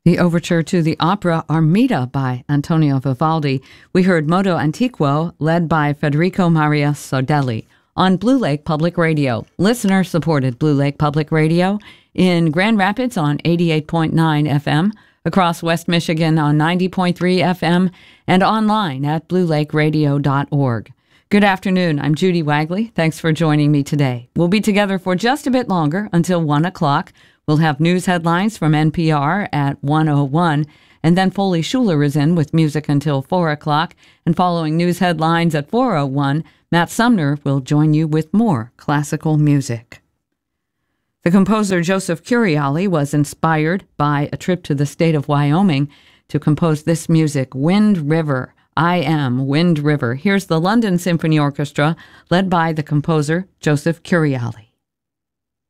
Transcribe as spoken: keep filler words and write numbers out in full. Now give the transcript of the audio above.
The overture to the opera Armida by Antonio Vivaldi. We heard Modo Antiquo, led by Federico Maria Sardelli, on Blue Lake Public Radio. Listener-supported Blue Lake Public Radio in Grand Rapids on eighty-eight point nine F M, across West Michigan on ninety point three F M, and online at blue lake radio dot org. Good afternoon. I'm Judy Wagley. Thanks for joining me today. We'll be together for just a bit longer, until one o'clock. We'll have news headlines from N P R at one oh one, and then Foley Schuler is in with music until four o'clock. And following news headlines at four oh one, Matt Sumner will join you with more classical music. The composer Joseph Curiali was inspired by a trip to the state of Wyoming to compose this music, Wind River. I Am Wind River. Here's the London Symphony Orchestra, led by the composer Joseph Curiali.